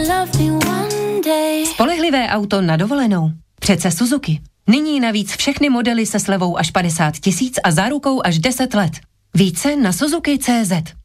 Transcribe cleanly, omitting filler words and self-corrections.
Spolehlivé auto na dovolenou. Přece Suzuki. Nyní navíc všechny modely se slevou až 50 000 a zárukou až 10 let. Více na Suzuki.cz.